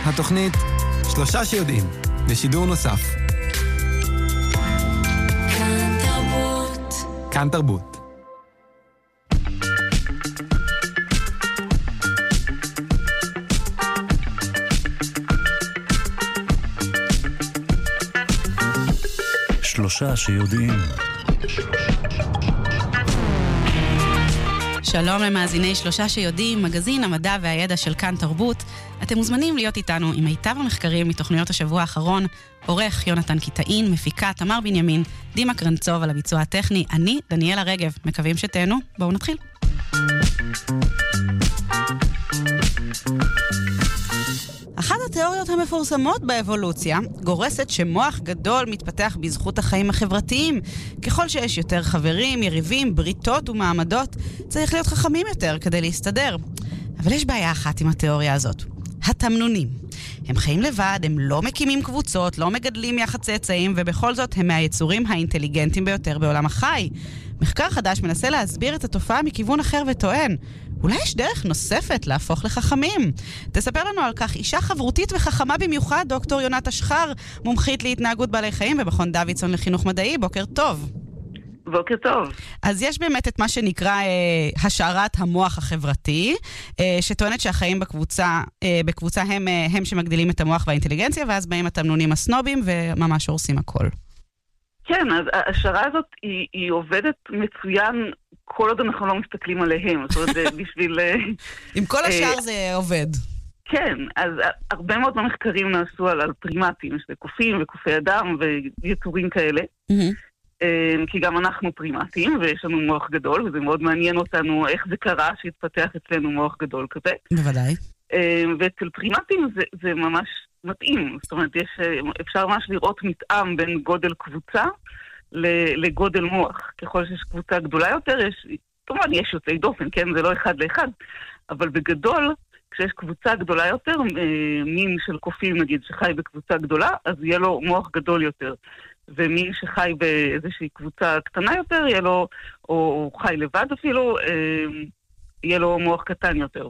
התוכנית שלושה שיודעים, בשידור נוסף. כאן תרבות. שלושה שיודעים. שלום למאזיני שלושה שיודעים, מגזין המדע והידע של כאן תרבות. אתם מוזמנים להיות איתנו עם מיטב המחקרים מתוכניות השבוע האחרון. עורך יונתן קיטאין, מפיקה תמר בנימין, דימה קרנצוב על הביצוע הטכני, אני דניאלה רגב. מקווים שתהנו, בואו נתחיל. אחת התיאוריות המפורסמות באבולוציה גורסת שמוח גדול מתפתח בזכות החיים החברתיים. ככל שיש יותר חברים, יריבים, בריתות ומעמדות, צריך להיות חכמים יותר כדי להסתדר. אבל יש בעיה אחת עם התיאוריה הזאת. התמנונים. הם חיים לבד, הם לא מקימים קבוצות, לא מגדלים יחד צאצאים, ובכל זאת הם מהיצורים האינטליגנטיים ביותר בעולם החי. מחקר חדש מנסה להסביר את התופעה מכיוון אחר וטוען, אולי יש דרך נוספת להפוך לחכמים. תספר לנו על כך אישה חברותית וחכמה במיוחד, דוקטור יונת אשחר, מומחית להתנהגות בעלי חיים במכון דוידסון לחינוך מדעי. בוקר טוב. בוקר טוב. אז יש באמת את מה שנקרא השערת המוח החברתי, שטוענת שהחיים בקבוצה הם שמגדילים את המוח והאינטליגנציה, ואז באים התמנונים הסנובים וממש הורסים הכל. כן, אז השערה הזאת היא עובדת מצוין כל עוד אנחנו לא מסתכלים עליהם. זאת אומרת, בשביל... עם כל השאר זה עובד. כן, אז הרבה מאוד מחקרים נעשו על פרימטים, שזה קופים וקופי אדם ויצורים כאלה. כי גם אנחנו פרימטים, ויש לנו מוח גדול, וזה מאוד מעניין אותנו איך זה קרה שהתפתח אצלנו מוח גדול כזה. בוודאי. ואצל פרימטים זה ממש מתאים. זאת אומרת, אפשר ממש לראות מתאם בין גודל קבוצה לגודל מוח. ככל שיש קבוצה גדולה יותר, כמובן יש יוצאי דופן, כן? זה לא אחד לאחד. אבל בגדול, כשיש קבוצה גדולה יותר, מין של קופים נגיד שחי בקבוצה גדולה, אז יהיה לו מוח גדול יותר. ומי שחי באיזושהי קבוצה קטנה יותר, יהיה לו, או חי לבד אפילו, יהיה לו מוח קטן יותר.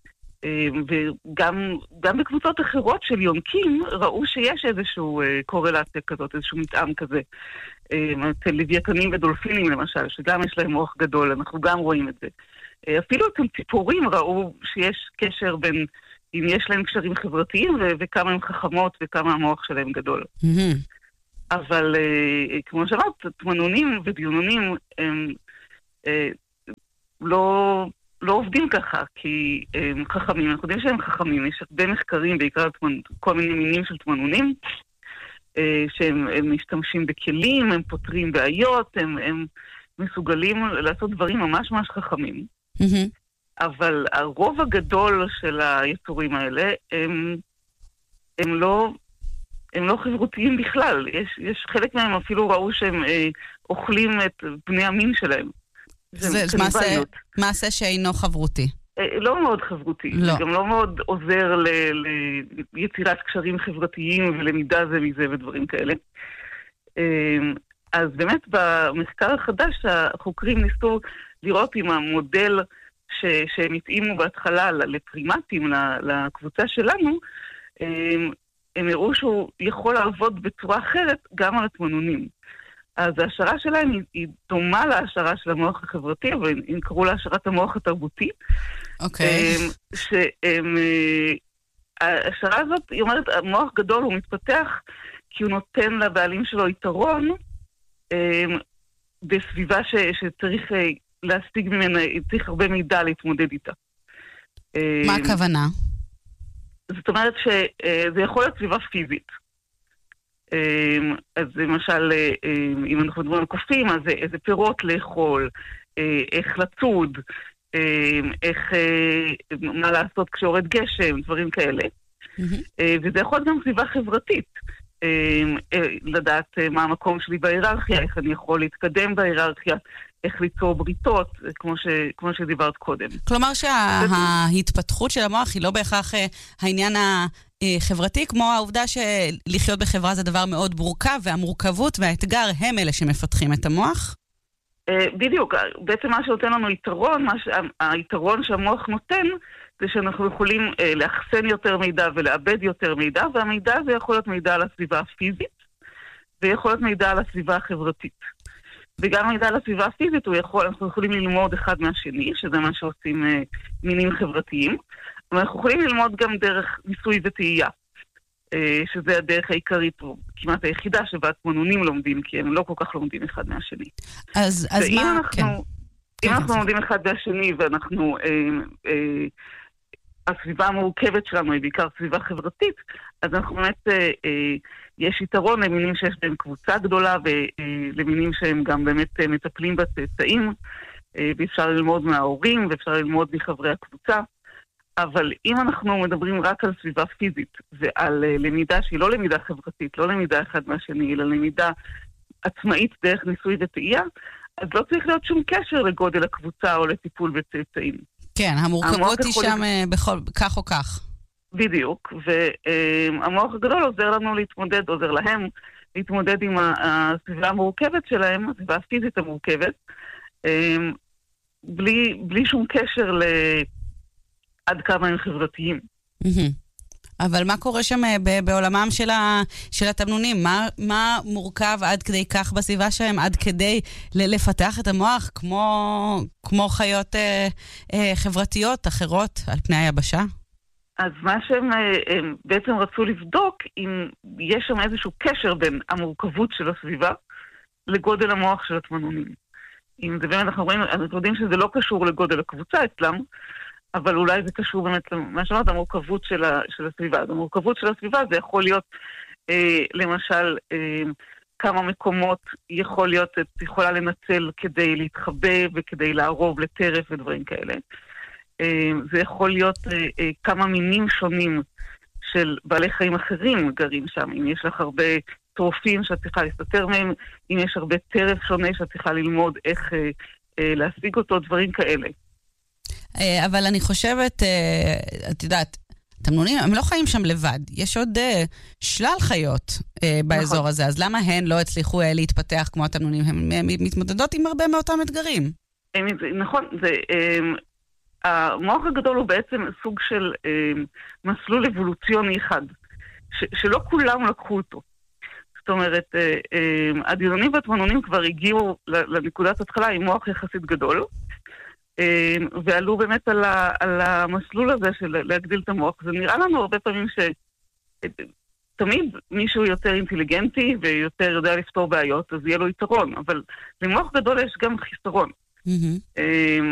וגם בקבוצות אחרות של יונקים, ראו שיש איזשהו קורלציה כזאת, איזשהו מתאם כזה. אצל לוויתנים ודולפינים למשל, שגם יש להם מוח גדול, אנחנו גם רואים את זה. אפילו אצל ציפורים ראו שיש קשר בין, אם יש להם קשרים חברתיים, וכמה הם חכמות וכמה המוח שלהם גדול. אבל כמו שאמרת, תמנונים ודיונונים הם לא עובדים ככה, כי הם חכמים. אנחנו יודעים שהם חכמים. יש הרבה מחקרים, בעיקר כל מיני מינים של תמנונים, שהם משתמשים בכלים, הם פותרים בעיות, הם מסוגלים לעשות דברים ממש ממש חכמים. אבל הרוב הגדול של היצורים האלה הם לא חברותיים בכלל. יש חלק מהם אפילו ראו שהם אוכלים את בני המין שלהם. זה מעשה שאינו חברותי. לא מאוד חברותי. לא. זה גם לא מאוד עוזר ליצירת קשרים חברתיים ולמידה זה מזה ודברים כאלה. אז באמת במחקר החדש החוקרים ניסו לראות אם המודל שהם התאימו בהתחלה לפרימטים, לקבוצה שלנו, הם הראו שהוא יכול לעבוד בצורה אחרת גם על התמנונים. אז ההשערה שלהם היא דומה להשערה של המוח החברתי, אבל הם קראו לה השערת המוח התרבותי. אוקיי. ההשערה הזאת, היא אומרת, המוח גדול הוא מתפתח כי הוא נותן לבעלים שלו יתרון בסביבה שצריך להשיג ממנה, צריך הרבה מידע להתמודד איתה. מה הכוונה? זאת אומרת שזה יכול להיות סביבה פיזית. אז למשל, אם אנחנו מדברים על קופים, אז איזה פירות לאכול, איך לצוד, מה לעשות כשיורד גשם, דברים כאלה. וזה יכול להיות גם סביבה חברתית. לדעת מה המקום שלי בהיררכיה, איך אני יכול להתקדם בהיררכיה, איך ליצור בריתות, כמו שדיברת קודם. כלומר שההתפתחות של המוח היא לא בהכרח העניין חברתי, כמו העובדה שלחיות בחברה זה דבר מאוד מורכב, והמורכבות והאתגר הם אלה שמפתחים את המוח? בדיוק, בעצם מה שנותן לנו יתרון, היתרון שהמוח נותן, זה שאנחנו יכולים לאחסן יותר מידע ולאבד יותר מידע, והמידע הזה יכול להיות מידע על הסביבה הפיזית, ויכול להיות מידע על הסביבה החברתית. וגם מידע על הסביבה הפיזית, אנחנו יכולים ללמוד אחד מהשני, שזה מה שעושים מינים חברתיים, אבל אנחנו יכולים ללמוד גם דרך ניסוי וטעייה, שזה הדרך העיקרית, כמעט היחידה שבה התמנונים לומדים, כי הם לא כל כך לומדים אחד מהשני. אז מה? אם אנחנו לומדים אחד מהשני, ואנחנו, הסביבה המורכבת שלנו היא בעיקר סביבה חברתית, אז אנחנו באמת, יש יתרון למינים שיש בהם קבוצה גדולה, ולמינים שהם גם באמת מטפלים בצאצאים, ואפשר ללמוד מההורים, ואפשר ללמוד מחברי הקבוצה. אבל אם אנחנו מדברים רק על סביבה פיזית, ועל למידה שהיא לא למידה חברתית, לא למידה אחד מהשני, אלא למידה עצמאית דרך ניסוי וטעייה, אז לא צריך להיות שום קשר לגודל הקבוצה או לטיפול בצאצאים. כן, המורכבות היא שם כך או כך. בדיוק, והמוח הגדול עוזר לנו להתמודד, עוזר להם להתמודד עם הסביבה המורכבת שלהם, הסביבה הפיזית המורכבת, בלי שום קשר עד כמה הם חברתיים. אבל מה קורה שם בעולמם של התמנונים? מה מורכב עד כדי כך בסביבה שלהם, עד כדי לפתח את המוח כמו חיות חברתיות אחרות על פני היבשה? אז מה שהם בעצם רצו לבדוק, אם יש שם איזשהו קשר בין המורכבות של הסביבה לגודל המוח של התמנונים. אם זה באמת, אנחנו יודעים שזה לא קשור לגודל הקבוצה אצלם, אבל אולי זה קשור באמת למה שאמרת, המורכבות של הסביבה. אז המורכבות של הסביבה זה יכול להיות, למשל, כמה מקומות יכולה לנצל כדי להתחבא וכדי לערוב לטרף ודברים כאלה. זה יכול להיות כמה מינים שונים של בעלי חיים אחרים גרים שם. אם יש לך הרבה טרופים שאת צריכה להסתתר מהם, אם יש הרבה טרף שונה שאת צריכה ללמוד איך להשיג אותו, דברים כאלה. אבל אני חושבת, את יודעת, תמנונים, הם לא חיים שם לבד. יש עוד שלל חיות באזור הזה, אז למה הן לא הצליחו להתפתח כמו התמנונים? הן מתמודדות עם הרבה מאותם אתגרים. נכון, המוח הגדול הוא בעצם סוג של מסלול אבולוציוני אחד, שלא כולם לקחו אותו. זאת אומרת, הדיונונים והתמנונים כבר הגיעו לנקודת התחלה עם מוח יחסית גדול, ועלו באמת על המסלול הזה של להגדיל את המוח. זה נראה לנו הרבה פעמים שתמיד מישהו יותר אינטליגנטי ויותר יודע לפתור בעיות, אז יהיה לו יתרון, אבל למוח גדול יש גם חיסרון.